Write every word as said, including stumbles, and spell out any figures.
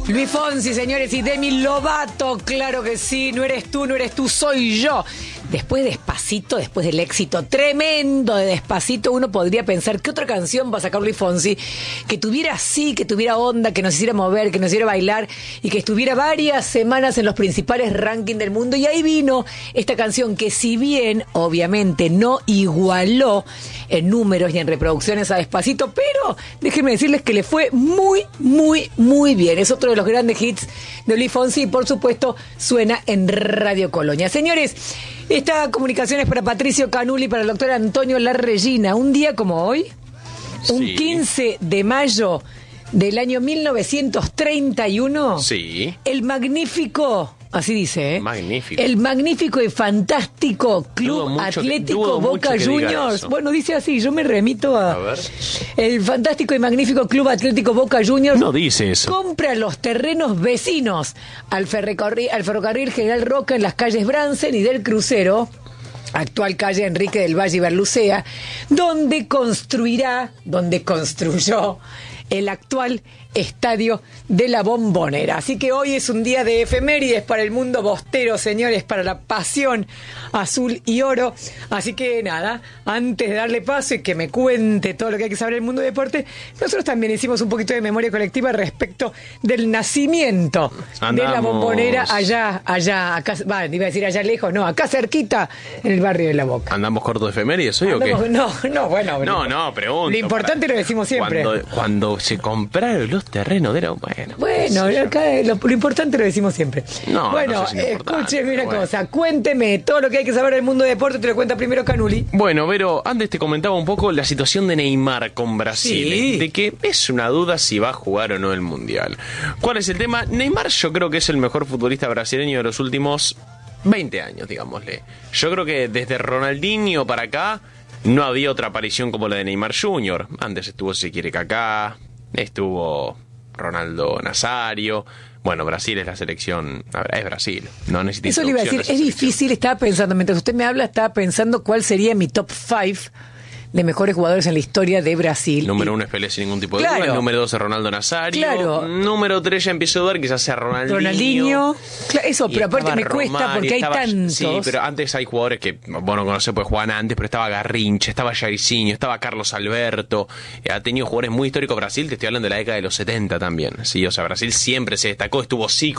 Luis Fonsi, señores, y Demi Lovato, claro que sí, no eres tú, no eres tú, soy yo. Después de Despacito, después del éxito tremendo de Despacito, uno podría pensar qué otra canción va a sacar Luis Fonsi que tuviera así, que tuviera onda, que nos hiciera mover, que nos hiciera bailar y que estuviera varias semanas en los principales rankings del mundo. Y ahí vino esta canción que, si bien obviamente no igualó en números y en reproducciones a Despacito, pero déjenme decirles que le fue muy, muy, muy bien. Es otro de los grandes hits de Luis Fonsi y, por supuesto, suena en Radio Colonia. Señores, esta comunicación es para Patricio Canuli y para el doctor Antonio Larregina. Un día como hoy, sí. Un quince de mayo del año mil novecientos treinta y uno, sí. El magnífico... Así dice, ¿eh? Magnífico. El magnífico y fantástico Club mucho Atlético que, Boca Juniors. Bueno, dice así, yo me remito a... A ver. El fantástico y magnífico Club Atlético Boca Juniors. No dice eso. Compra los terrenos vecinos al, ferrocarril, al ferrocarril General Roca en las calles Bransen y del Crucero, actual calle Enrique del Valle y Berlucea, donde construirá, donde construyó el actual Estadio de la Bombonera. Así que hoy es un día de efemérides para el mundo bostero, señores, para la pasión azul y oro. Así que nada, antes de darle paso y que me cuente todo lo que hay que saber del mundo del deporte, nosotros también hicimos un poquito de memoria colectiva respecto del nacimiento Andamos. de la Bombonera allá, allá, acá, va, iba a decir allá lejos, no, acá cerquita, en el barrio de La Boca. ¿Andamos cortos de efemérides hoy Andamos, o qué? No, no, bueno. No, no, pregunto. Lo importante para... lo decimos siempre. Cuando, cuando se compraron los terrenos de la... Bueno, bueno acá lo, lo importante lo decimos siempre. No, bueno, no sé si escúcheme una bueno. cosa, cuénteme todo lo que hay que saber del mundo del deporte, te lo cuenta primero Canuli. Bueno, Vero, antes te comentaba un poco la situación de Neymar con Brasil, sí. de que es una duda si va a jugar o no el Mundial. ¿Cuál es el tema? Neymar yo creo que es el mejor futbolista brasileño de los últimos veinte años, digámosle. Yo creo que desde Ronaldinho para acá no había otra aparición como la de Neymar junior Antes estuvo, si quiere, Kaká, estuvo Ronaldo Nazario. Bueno, Brasil es la selección, es Brasil, no necesita. Eso le iba a decir, es difícil, estaba pensando, mientras usted me habla, estaba pensando cuál sería mi top five de mejores jugadores en la historia de Brasil. Número y... uno es Pelé sin ningún tipo de claro. duda. El número dos es Ronaldo Nazario. Claro. Número tres ya empiezo a dudar, quizás sea Ronaldinho. Ronaldinho. Claro, eso, pero aparte me Romario, cuesta porque hay estaba, tantos. Sí, pero antes hay jugadores que, bueno, no sé, pues jugaban antes, pero estaba Garrincha, estaba Jairzinho, estaba Carlos Alberto. Ha tenido jugadores muy históricos Brasil, te estoy hablando de la década de los setenta también. Sí, o sea, Brasil siempre se destacó, estuvo Zico